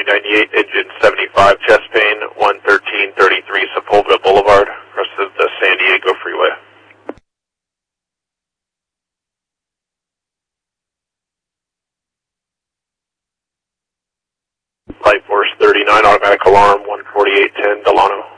298, engine 75, chest pain, 11333 Sepulveda Boulevard, rest of the San Diego Freeway. Light Force 39, automatic alarm, 14810, Delano.